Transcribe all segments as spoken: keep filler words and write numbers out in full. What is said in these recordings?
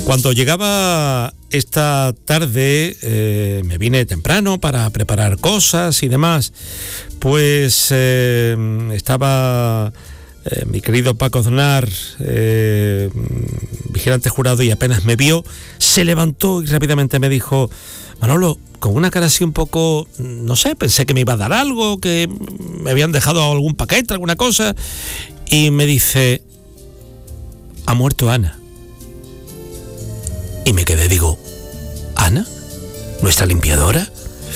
Cuando llegaba esta tarde, eh, me vine temprano para preparar cosas y demás, pues eh, estaba eh, mi querido Paco Aznar, eh, vigilante jurado, y apenas me vio, se levantó y rápidamente me dijo: Manolo, con una cara así un poco, no sé, pensé que me iba a dar algo, que me habían dejado algún paquete, alguna cosa, y me dice: ha muerto Ana. Y me quedé, digo, ¿Ana? ¿Nuestra limpiadora?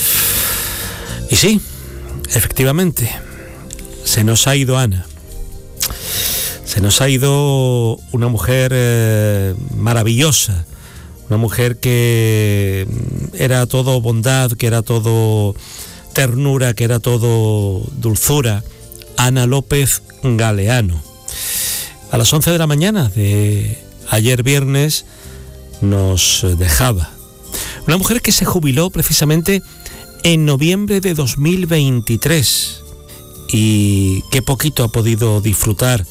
Y sí, efectivamente, se nos ha ido Ana. Se nos ha ido una mujer eh, maravillosa, una mujer que era todo bondad, que era todo ternura, que era todo dulzura. Ana López Galeano. A las once de la mañana de ayer viernes nos dejaba. Una mujer que se jubiló precisamente en noviembre de dos mil veintitrés y qué poquito ha podido disfrutar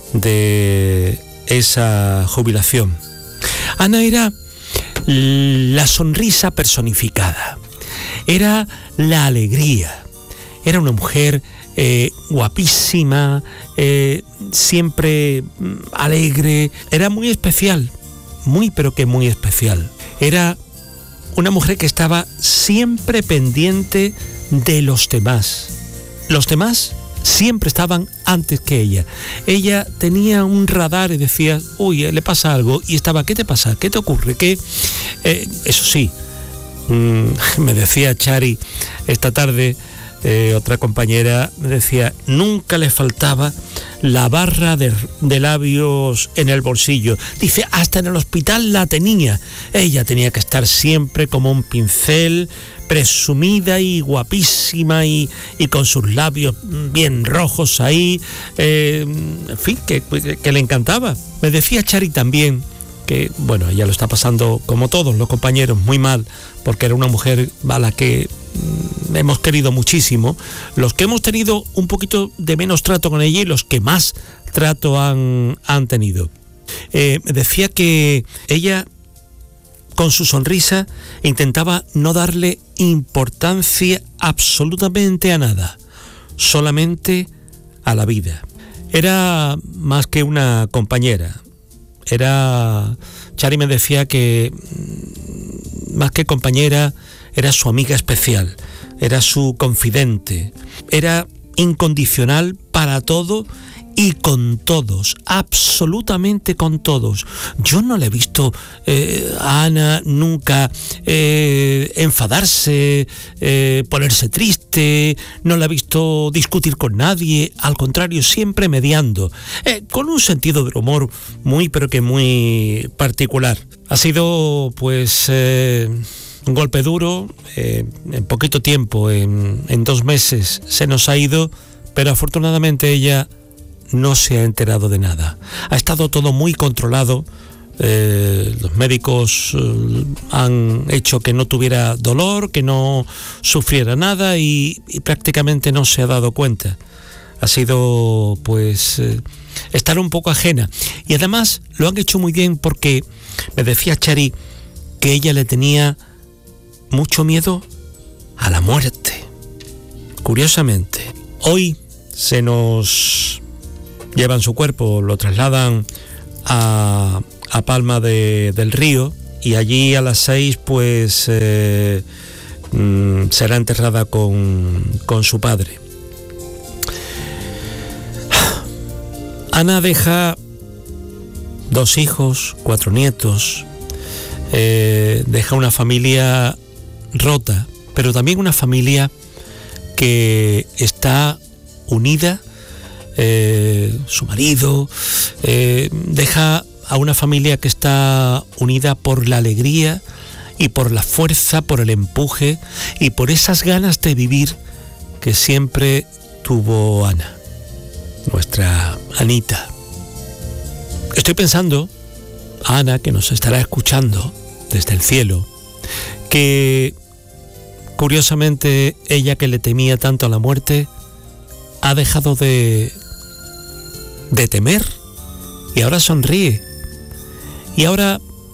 de esa jubilación. Ana era la sonrisa personificada, era la alegría, era una mujer eh, guapísima, eh, siempre alegre, era muy especial. Muy pero que muy especial. Era una mujer que estaba siempre pendiente de los demás. Los demás siempre estaban antes que ella. Ella tenía un radar y decía: uy, le pasa algo, y estaba: ¿qué te pasa? ¿Qué te ocurre? ¿Qué? Eh, eso sí, mmm, me decía Chari esta tarde, eh, otra compañera, me decía: nunca le faltaba la barra de, de labios en el bolsillo. Dice, hasta en el hospital la tenía. Ella tenía que estar siempre como un pincel, presumida y guapísima, y, y con sus labios bien rojos ahí, eh, en fin, que, que, que le encantaba. Me decía Chari también que, bueno, ella lo está pasando como todos los compañeros muy mal, porque era una mujer a la que mm, hemos querido muchísimo, los que hemos tenido un poquito de menos trato con ella y los que más trato han, han tenido. Eh, me decía que ella, con su sonrisa, intentaba no darle importancia absolutamente a nada, solamente a la vida. Era más que una compañera. Era, Chari me decía que más que compañera, era su amiga especial, era su confidente, era incondicional para todo y con todos, absolutamente con todos. Yo no le he visto eh, a Ana nunca eh, enfadarse, eh, ponerse triste, no la he visto discutir con nadie, al contrario, siempre mediando, eh, con un sentido del humor muy, pero que muy particular. Ha sido, pues, eh, un golpe duro, eh, en poquito tiempo, en, en dos meses se nos ha ido, pero afortunadamente ella no se ha enterado de nada. Ha estado todo muy controlado. Eh, los médicos eh, han hecho que no tuviera dolor, que no sufriera nada, y, y prácticamente no se ha dado cuenta. Ha sido, pues, eh, estar un poco ajena. Y además lo han hecho muy bien, porque me decía Chari que ella le tenía mucho miedo a la muerte. Curiosamente, hoy se nos llevan su cuerpo, lo trasladan a, a Palma de, del Río, y allí a las seis pues eh, mm, será enterrada con, con su padre. Ana deja dos hijos, cuatro nietos, eh, deja una familia rota, pero también una familia que está unida. Eh, su marido, eh, deja a una familia que está unida por la alegría y por la fuerza, por el empuje y por esas ganas de vivir que siempre tuvo Ana, nuestra Anita. Estoy pensando, Ana, que nos estará escuchando desde el cielo, que curiosamente ella, que le temía tanto a la muerte, ha dejado de de temer, y ahora sonríe, y ahora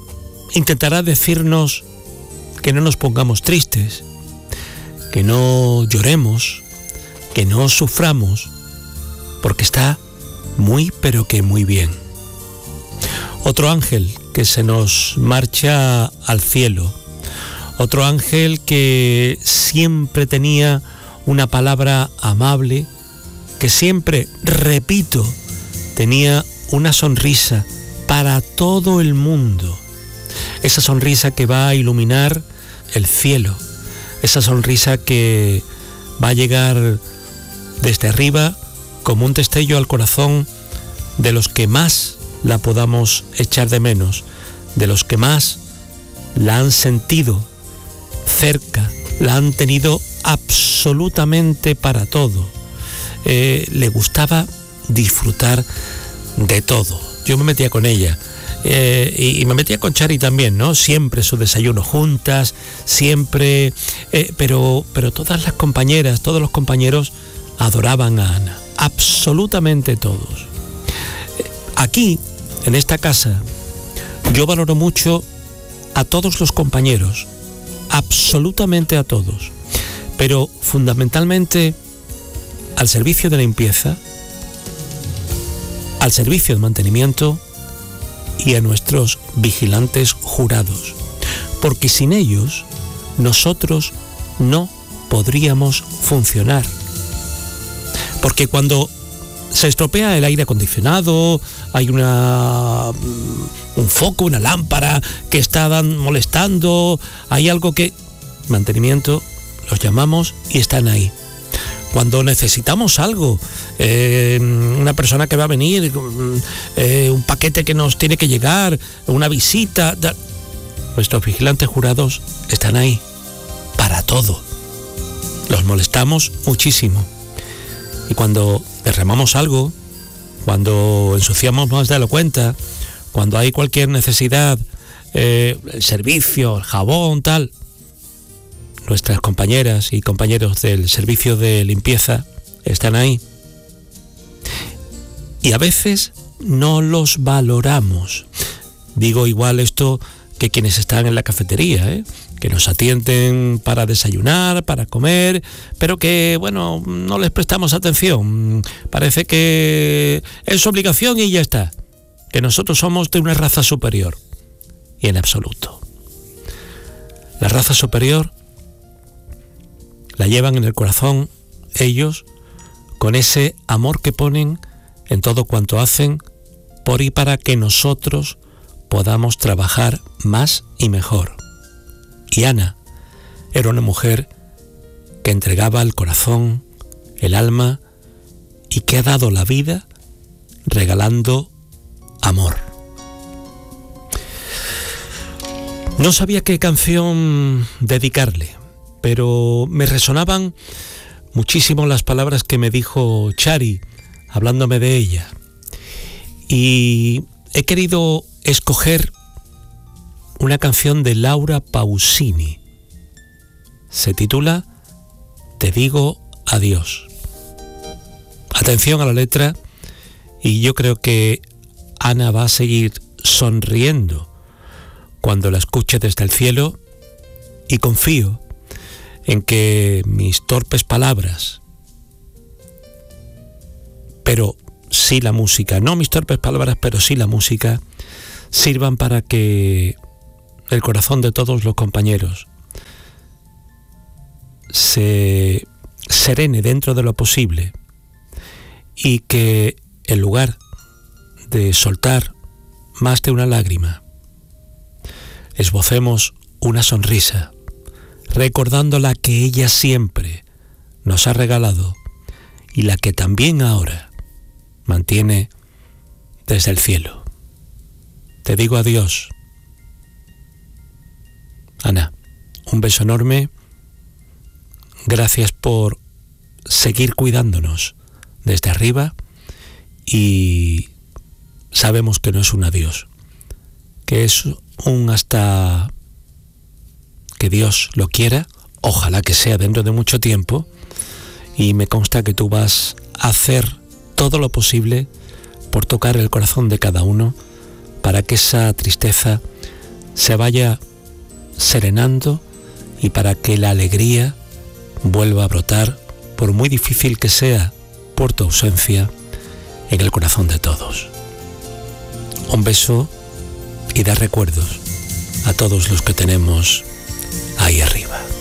intentará decirnos que no nos pongamos tristes, que no lloremos, que no suframos, porque está muy pero que muy bien. Otro ángel que se nos marcha al cielo, otro ángel que siempre tenía una palabra amable, que siempre, repito, tenía una sonrisa para todo el mundo. Esa sonrisa que va a iluminar el cielo, esa sonrisa que va a llegar desde arriba como un destello al corazón de los que más la podamos echar de menos, de los que más la han sentido cerca, la han tenido absolutamente para todo. Eh, le gustaba disfrutar de todo. Yo me metía con ella. Eh, y, y me metía con Chari también, ¿no? Siempre su desayuno juntas, siempre... Eh, pero, pero todas las compañeras, todos los compañeros adoraban a Ana. Absolutamente todos. Eh, aquí, en esta casa, yo valoro mucho a todos los compañeros. Absolutamente a todos. Pero fundamentalmente al servicio de la limpieza, al servicio de mantenimiento y a nuestros vigilantes jurados, porque sin ellos nosotros no podríamos funcionar. Porque cuando se estropea el aire acondicionado, hay una un foco, una lámpara que está molestando, hay algo que... mantenimiento, los llamamos y están ahí. Cuando necesitamos algo, eh, una persona que va a venir, eh, un paquete que nos tiene que llegar, una visita, da, nuestros vigilantes jurados están ahí para todo. Los molestamos muchísimo. Y cuando derramamos algo, cuando ensuciamos más de la cuenta, cuando hay cualquier necesidad, eh, el servicio, el jabón, tal... nuestras compañeras y compañeros del servicio de limpieza están ahí. Y a veces no los valoramos. Digo igual esto que quienes están en la cafetería, ¿eh? Que nos atienden para desayunar, para comer, pero que, bueno, no les prestamos atención. Parece que es su obligación y ya está. Que nosotros somos de una raza superior. Y en absoluto. La raza superior la llevan en el corazón ellos, con ese amor que ponen en todo cuanto hacen por y para que nosotros podamos trabajar más y mejor. Y Ana era una mujer que entregaba el corazón, el alma y que ha dado la vida regalando amor. No sabía qué canción dedicarle, pero me resonaban muchísimo las palabras que me dijo Chari, hablándome de ella. Y he querido escoger una canción de Laura Pausini. Se titula Te digo adiós. Atención a la letra, y yo creo que Ana va a seguir sonriendo cuando la escuche desde el cielo, y confío en que mis torpes palabras, pero sí la música, no mis torpes palabras, pero sí la música, sirvan para que el corazón de todos los compañeros se serene dentro de lo posible y que en lugar de soltar más de una lágrima, esbocemos una sonrisa, recordando la que ella siempre nos ha regalado y la que también ahora mantiene desde el cielo. Te digo adiós, Ana, un beso enorme, gracias por seguir cuidándonos desde arriba, y sabemos que no es un adiós, que es un hasta que Dios lo quiera, ojalá que sea dentro de mucho tiempo, y me consta que tú vas a hacer todo lo posible por tocar el corazón de cada uno para que esa tristeza se vaya serenando y para que la alegría vuelva a brotar, por muy difícil que sea por tu ausencia, en el corazón de todos. Un beso y da recuerdos a todos los que tenemos ahí arriba.